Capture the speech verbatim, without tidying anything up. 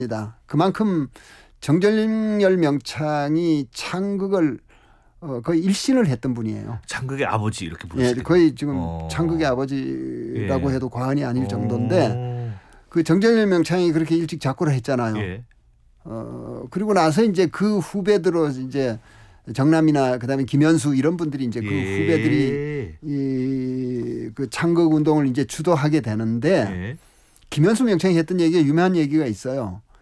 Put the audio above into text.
그만큼 정전열 명창이 창극을 어, 거의 일신을 했던 분이에요. 창극의 아버지 이렇게 부르시죠. 예, 거의 지금 어. 창극의 아버지라고 예. 해도 과언이 아닐 오. 정도인데 그 정전열 명창이 그렇게 일찍 작고를 했잖아요. 예. 어, 그리고 나서 이제 그 후배들로 이제 정남이나 그다음에 김현수 이런 분들이 이제 그 예. 후배들이 이, 그 창극 운동을 이제 주도하게 되는데 예. 김현수 명창이 했던 얘기가 유명한 얘기가 있어요.